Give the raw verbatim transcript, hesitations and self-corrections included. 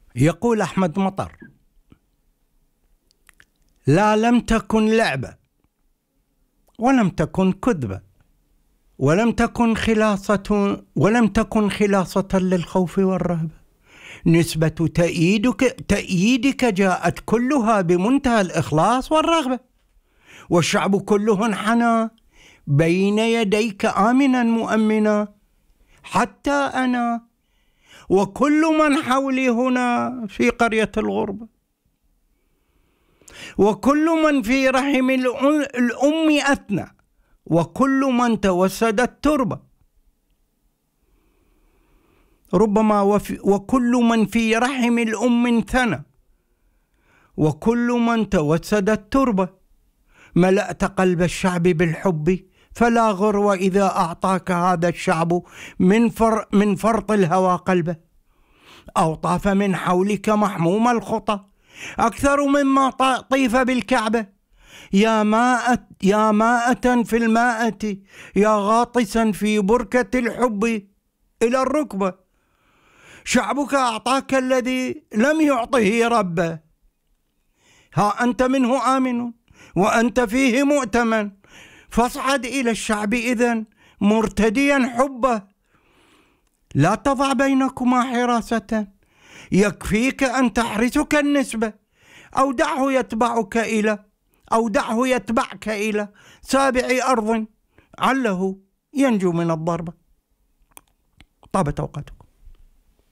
يقول أحمد مطر: لا لم تكن لعبة ولم تكن كذبة ولم تكن خلاصة ولم تكن خلاصة للخوف والرهبة. نسبة تأييدك تأييدك جاءت كلها بمنتهى الإخلاص والرغبة، والشعب كله انحنى بين يديك آمنا مؤمنا، حتى أنا وكل من حولي هنا في قرية الغربة، وكل من في رحم الأم أثنى، وكل من توسد التربة، ربما وفي وكل من في رحم الأم ثنى، وكل من توسد التربة. ملأت قلب الشعب بالحب، فلا غرو إذا أعطاك هذا الشعب من فر من فرط الهوى قلبه. أوطاف من حولك محموم الخطى أكثر مما طيف بالكعبة. يا ماء يا ماءة في الماءة، يا غاطسا في بركة الحب إلى الركبة. شعبك أعطاك الذي لم يعطه ربه، ها أنت منه آمن وأنت فيه مؤتمن، فاصعد إلى الشعب إذن مرتديا حبه. لا تضع بينكما حراسة، يكفيك أن تحرسك النسبة، أو دعه يتبعك إلى أو دعه يتبعك إلى سابع أرض عله ينجو من الضربة. طابت أوقاته.